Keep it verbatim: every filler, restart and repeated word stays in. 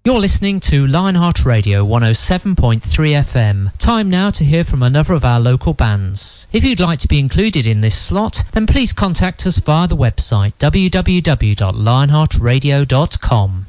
You're listening to Lionheart Radio one oh seven point three F M. Time now to hear from another of our local bands. If you'd like to be included in this slot, then please contact us via the website w w w dot lionheart radio dot com.